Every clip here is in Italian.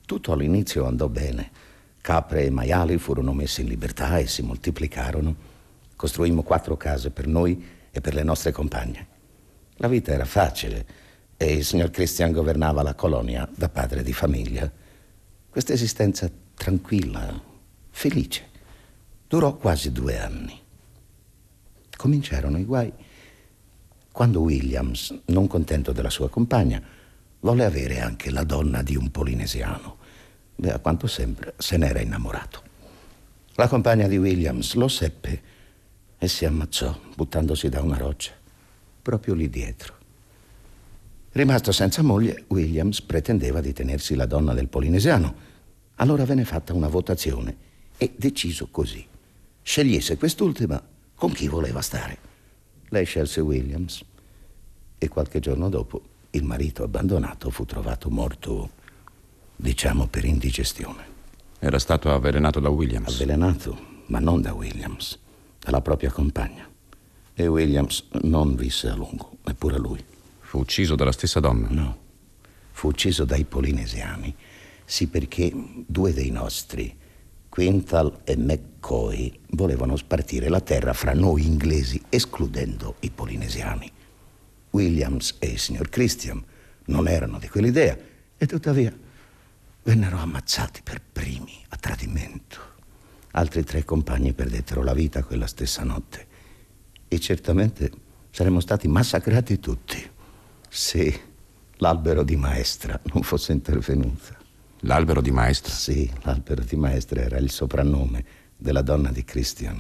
Tutto all'inizio andò bene. Capre e maiali furono messi in libertà e si moltiplicarono. Costruimmo 4 case per noi e per le nostre compagne. La vita era facile e il signor Christian governava la colonia da padre di famiglia. Questa esistenza tranquilla, felice, durò quasi 2 anni. Cominciarono i guai quando Williams, non contento della sua compagna, volle avere anche la donna di un polinesiano. Beh, a quanto sembra, se n'era innamorato. La compagna di Williams lo seppe e si ammazzò buttandosi da una roccia, proprio lì dietro. Rimasto senza moglie, Williams pretendeva di tenersi la donna del polinesiano. Allora venne fatta una votazione e deciso così. Scegliesse quest'ultima con chi voleva stare. Lei scelse Williams e qualche giorno dopo il marito abbandonato fu trovato morto, diciamo per indigestione. Era stato avvelenato da Williams? Avvelenato, ma non da Williams, dalla propria compagna. E Williams non visse a lungo, neppure lui. Fu ucciso dalla stessa donna? No, fu ucciso dai polinesiani. Sì, perché 2 dei nostri, Quintal e McCoy, volevano spartire la terra fra noi inglesi, escludendo i polinesiani. Williams e il signor Christian non erano di quell'idea e tuttavia vennero ammazzati per primi a tradimento. Altri 3 compagni perdettero la vita quella stessa notte e certamente saremmo stati massacrati tutti se l'albero di Maestra non fosse intervenuta. L'albero di Maestra? Sì, l'albero di Maestra era il soprannome della donna di Christian.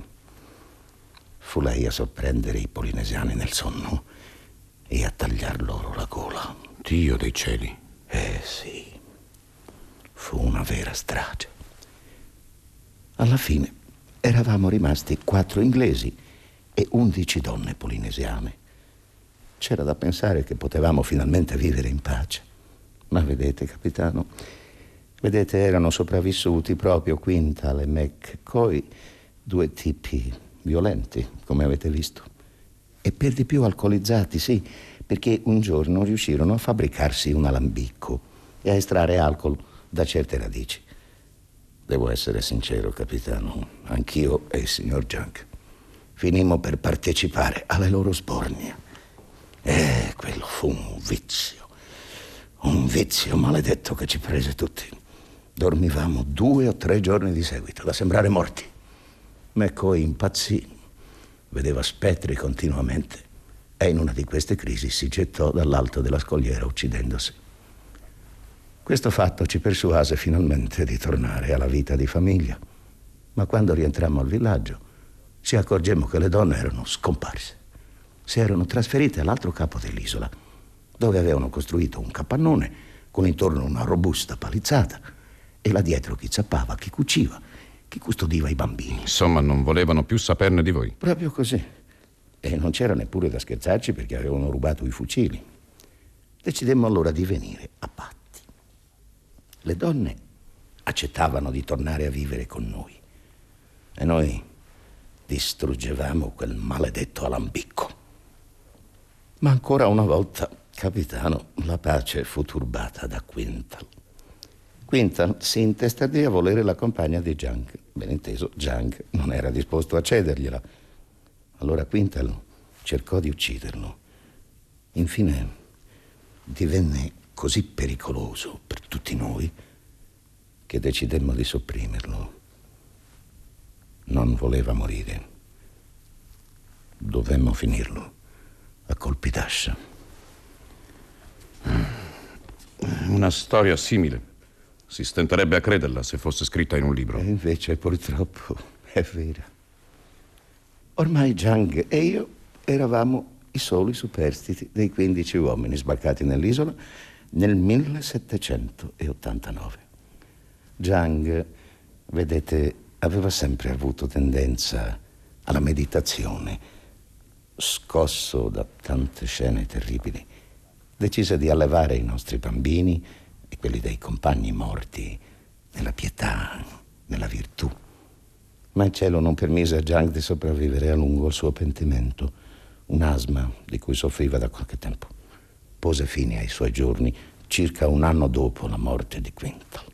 Fu lei a sorprendere i polinesiani nel sonno e a tagliar loro la gola. Dio dei cieli. Sì, fu una vera strage. Alla fine eravamo rimasti 4 inglesi e 11 donne polinesiane. C'era da pensare che potevamo finalmente vivere in pace. Ma vedete, capitano, erano sopravvissuti proprio Quintal e McCoy, 2 tipi violenti, come avete visto. E per di più alcolizzati, sì, perché un giorno riuscirono a fabbricarsi un alambicco e a estrarre alcol da certe radici. Devo essere sincero, capitano, anch'io e il signor Junk finimmo per partecipare alle loro sbornie. Quello fu un vizio maledetto che ci prese tutti. Dormivamo 2 o 3 giorni di seguito, da sembrare morti. McCoy impazzì, vedeva spettri continuamente e in una di queste crisi si gettò dall'alto della scogliera uccidendosi. Questo fatto ci persuase finalmente di tornare alla vita di famiglia, ma quando rientrammo al villaggio ci accorgemmo che le donne erano scomparse. Si erano trasferite all'altro capo dell'isola, dove avevano costruito un capannone con intorno una robusta palizzata e là dietro chi zappava, chi cuciva, chi custodiva i bambini. Insomma, non volevano più saperne di voi. Proprio così. E non c'era neppure da scherzarci perché avevano rubato i fucili. Decidemmo allora di venire a patti. Le donne accettavano di tornare a vivere con noi e noi distruggevamo quel maledetto alambicco. Ma ancora una volta, capitano, la pace fu turbata da Quintal. Quintal si intestardì a volere la compagna di Junk. Ben inteso, Junk non era disposto a cedergliela. Allora Quintal cercò di ucciderlo. Infine divenne così pericoloso per tutti noi che decidemmo di sopprimerlo. Non voleva morire. Dovemmo finirlo a colpi d'ascia. Una storia simile. Si stenterebbe a crederla se fosse scritta in un libro. E invece purtroppo è vera. Ormai Jung e io eravamo i soli superstiti dei 15 uomini sbarcati nell'isola nel 1789. Jung, vedete, aveva sempre avuto tendenza alla meditazione. Scosso da tante scene terribili, decise di allevare i nostri bambini e quelli dei compagni morti nella pietà, nella virtù. Ma il cielo non permise a Jung di sopravvivere a lungo al suo pentimento. Un asma di cui soffriva da qualche tempo pose fine ai suoi giorni circa un anno dopo la morte di Quintal.